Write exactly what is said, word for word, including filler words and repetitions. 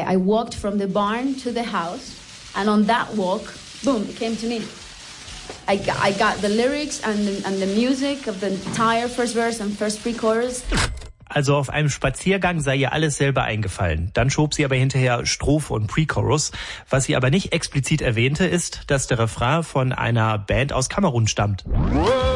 I, I walked from the barn to the house, and on that walk, boom, it came to me. I got, I got the lyrics and the, and the music of the entire first verse and first pre-chorus. Also auf einem Spaziergang sei ihr alles selber eingefallen. Dann schob sie aber hinterher Strophe und Pre-Chorus. Was sie aber nicht explizit erwähnte, ist, dass der Refrain von einer Band aus Kamerun stammt.